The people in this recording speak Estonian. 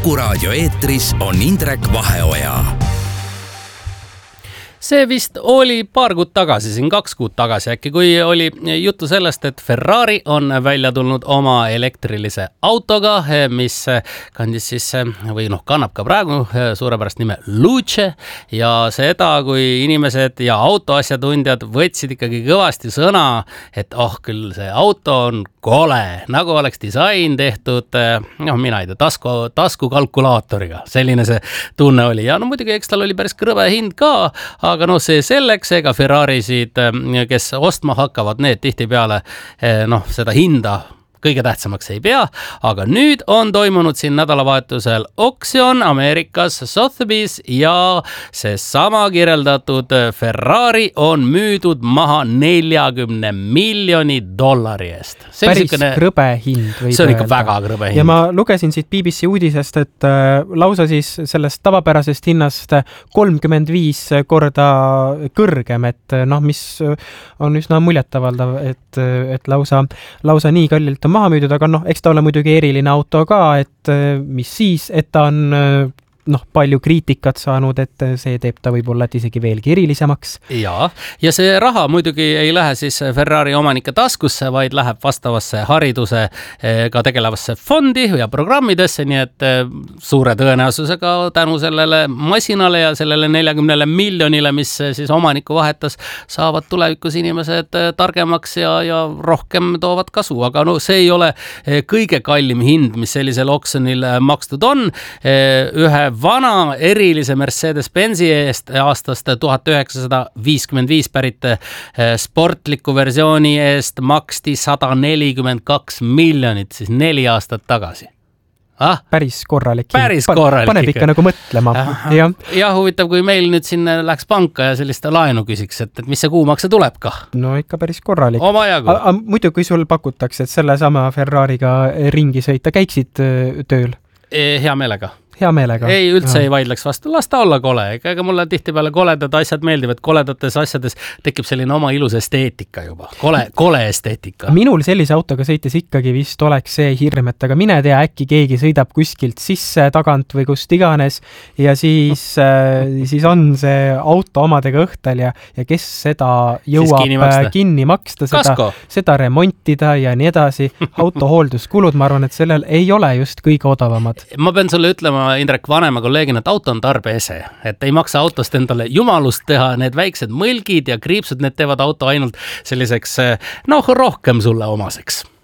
Kuku Raadio eetris on Indrek Vaheoja. See vist oli paar kuud tagasi, siin 2 kuud tagasi äkki, kui oli juttu sellest, et Ferrari on välja tulnud oma elektrilise autoga, mis kandis siis, või kannab ka praegu suurepärast nime Luce, ja seda, kui inimesed ja autoasjatundjad võtsid ikkagi kõvasti sõna, et küll see auto on kole, nagu oleks disain tehtud, mina ei tea, taskukalkulaatoriga, selline see tunne oli. Ja muidugi, eks tal oli päris krõbe hind ka, aga see selleks, ega Ferrarisid, kes ostma hakkavad, need tihtipeale seda hinda kõige tähtsamaks ei pea, aga nüüd on toimunud siin nädalavahetusel oksjon Ameerikas Sotheby's ja see sama kirjeldatud Ferrari on müüdud maha $40 miljoni eest. Päris krõbe hind. See on ikka väga krõbe hind. Ja ma lugesin siit BBC uudisest, et lausa siis sellest tavapärasest hinnast 35 korda kõrgem, et mis on üsna muljetavaldav, et lausa nii kallilt on maha müüdud, aga eks ta ole muidugi eriline auto ka, et mis siis, et ta on palju kriitikat saanud, et see teeb ta võib-olla isegi veelgi erilisemaks. Ja see raha muidugi ei lähe siis Ferrari omanike taskusse, vaid läheb vastavasse haridusega tegelevasse fondi ja programmidesse, nii et suure tõenäosusega tänu sellele masinale ja sellele 40 miljonile, mis siis omaniku vahetas, saavad tulevikus inimesed targemaks ja rohkem toovad kasu. Aga see ei ole kõige kallim hind, mis sellisel oksjonil makstud on. Ühe vana erilise Mercedes-Benzi eest aastast 1955 pärit sportliku versiooni eest maksti $142 miljonit, siis 4 aastat tagasi. Päris korralik. Paneb ikka nagu mõtlema. Ja huvitav, kui meil nüüd siin läks panka ja sellist laenu küsiks, et mis see kuumakse tuleb ka? No ikka päris korralik. Omajagu. Muidu, kui sul pakutakse, et selle sama Ferrariga ringi sõita, käiksid tööl? Hea meelega. Hea meelega. Ei, üldse ei vaidleks vastu. Las ta olla kole. Ega mulle tihtipeale koledad asjad meeldivad. Koledates asjades tekib selline oma ilus esteetika juba. Kole esteetika. Minul sellise autoga sõites ikkagi vist oleks see hirm, et aga mine tea, äkki keegi sõidab kuskilt sisse tagant või kust iganes ja siis on see auto omadega õhtal ja kes seda jõuab kinni maksta, seda remontida ja nii edasi. Autohoolduskulud, ma arvan, et sellel ei ole just kõige odavamad. Ma pean sulle ütlema, Indrek, vanema kolleegina, et auto on tarbeese, et ei maksa autost endale jumalust teha, need väiksed mõlgid ja kriipsud, need teevad auto ainult selliseks, rohkem sulle omaseks.